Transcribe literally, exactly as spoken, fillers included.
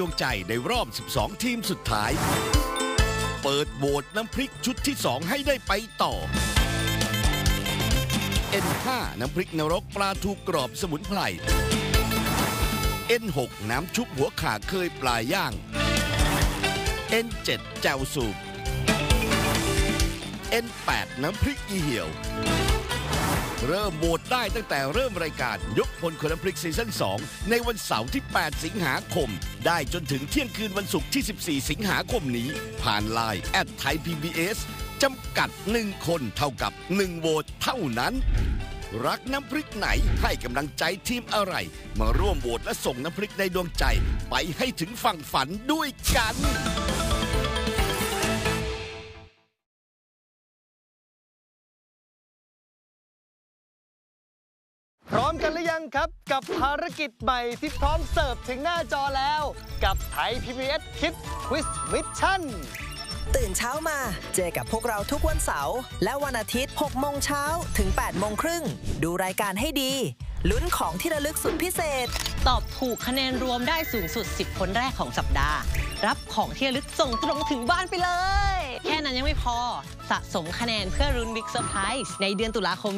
ดวงใจในรอบ สิบสอง ทีมสุดท้าย เปิดโหวตน้ำพริกชุดที่ สอง ให้ได้ไปต่อ เอ็น ห้า น้ำพริกนรกปลาทูกรอบสมุนไพร เอ็น หก น้ำชุบหัวข่าเคยปลาย่าง เอ็น เจ็ด แจ่วสูบ เอ็น แปด น้ำพริกอีเหี่ยวเริ่มโหวตได้ตั้งแต่เริ่มรายการยกพลคนน้ำพริกซีซั่น สอง ในวันเสาร์ที่ แปด สิงหาคมได้จนถึงเที่ยงคืนวันศุกร์ที่ สิบสี่ สิงหาคมนี้ผ่านไลน์แอดไทย พี บี เอส จำกัดหนึ่งคนเท่ากับหนึ่งโหวตเท่านั้นรักน้ำพริกไหนให้กำลังใจทีมอะไรมาร่วมโหวตและส่งน้ำพริกในดวงใจไปให้ถึงฝั่งฝันด้วยกันพร้อมกันหรือยังครับกับภารกิจใหม่ที่พร้อมเสิร์ฟถึงหน้าจอแล้วกับไทย พี บี เอส Kids Quiz Mission ตื่นเช้ามาเจอกับพวกเราทุกวันเสาร์และวันอาทิตย์หกโมงเช้าถึงแปดโมงครึ่งดูรายการให้ดีลุ้นของที่ระลึกสุดพิเศษตอบถูกคะแนนรวมได้สูงสุดสิบคนแรกของสัปดาห์รับของที่ระลึกส่งตรงถึงบ้านไปเลยแค่นั้นยังไม่พอสะสมคะแนนเพื่อรุ้นบิ๊กเซอร์ไพรส์ในเดือนตุลาคม